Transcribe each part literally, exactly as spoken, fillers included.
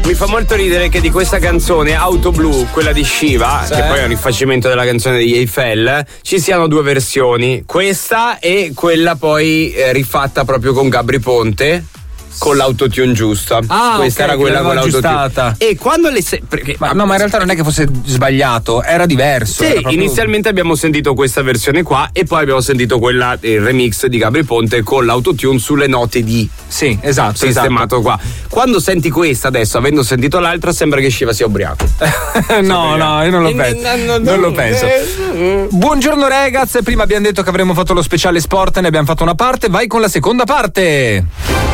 Mi fa molto ridere che di questa canzone Auto Blu, quella di Shiva, sì, che poi è un rifacimento della canzone di Eiffel, ci siano due versioni, questa e quella poi eh, rifatta proprio con Gabry Ponte, con l'autotune giusta. Ah, questa okay, era quella con l'autotune. E quando le se- perché, ma, no, ma in realtà non è che fosse sbagliato, era diverso. Sì, era proprio... inizialmente abbiamo sentito questa versione qua e poi abbiamo sentito quella, il remix di Gabry Ponte con l'autotune sulle note di. Sì, esatto, sistemato esatto. qua. Quando senti questa adesso, avendo sentito l'altra, sembra che Shiva sia ubriaco. no, no, io non lo penso. Non lo penso. Buongiorno ragazzi, prima abbiamo detto che avremmo fatto lo speciale sport, ne abbiamo fatto una parte, vai con la seconda parte.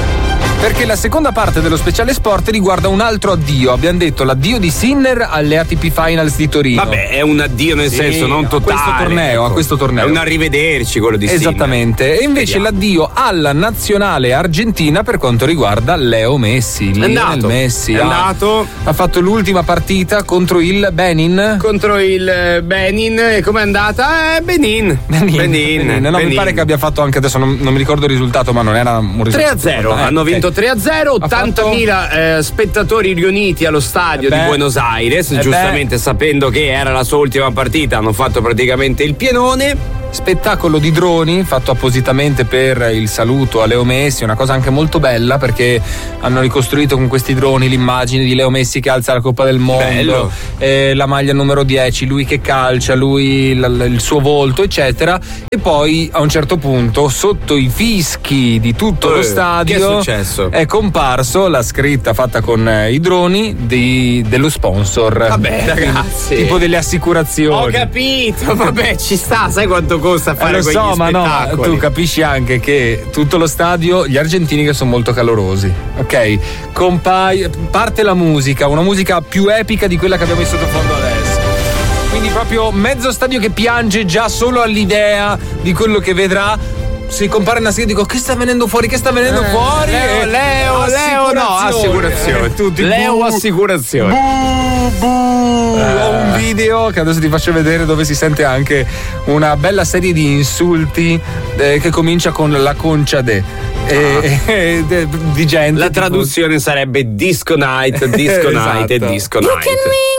Perché la seconda parte dello speciale sport riguarda un altro addio. Abbiamo detto l'addio di Sinner alle A T P Finals di Torino. Vabbè, è un addio nel sì, senso non totale. A questo torneo, ecco. a questo torneo. È un arrivederci quello di Sinner. Esattamente. E invece Vediamo. l'addio alla nazionale argentina per quanto riguarda Leo Messi. È andato. Messi. È andato. Ha, ha fatto l'ultima partita contro il Benin. Contro il Benin. E com'è andata? Eh, Benin. Benin. Benin. Benin. No, Benin. mi pare che abbia fatto anche adesso, non, non mi ricordo il risultato, ma non era un risultato. tre a zero. Eh, Hanno okay. vinto tre a zero. ottantamila eh, spettatori riuniti allo stadio eh di Buenos Aires, eh giustamente beh. sapendo che era la sua ultima partita, hanno fatto praticamente il pienone. Spettacolo di droni fatto appositamente per il saluto a Leo Messi, una cosa anche molto bella perché hanno ricostruito con questi droni l'immagine di Leo Messi che alza la Coppa del Mondo, eh, la maglia numero dieci, lui che calcia, lui l- il suo volto eccetera, e poi a un certo punto sotto i fischi di tutto eh, lo stadio che è successo? È comparso la scritta fatta con eh, i droni di, dello sponsor. Vabbè ragazzi, tipo delle assicurazioni. Ho capito, vabbè ci sta, sai quanto costa fare eh, lo quegli so, ma no, spettacoli. tu capisci anche che tutto lo stadio, gli argentini che sono molto calorosi, ok? Compai- parte la musica, una musica più epica di quella che abbiamo in sottofondo adesso. Quindi proprio mezzo stadio che piange già solo all'idea di quello che vedrà. Si compare una serie, dico che sta venendo fuori, che sta venendo eh, fuori. Leo, eh, Leo, Leo, no, assicurazione. Eh, tutti, Leo, buh, assicurazione. Buh, buh. Eh. Ho un video che adesso ti faccio vedere dove si sente anche una bella serie di insulti eh, che comincia con la concia de. E, ah. e, e, di gente. La traduzione tipo... sarebbe disco night, disco night esatto. e disco night.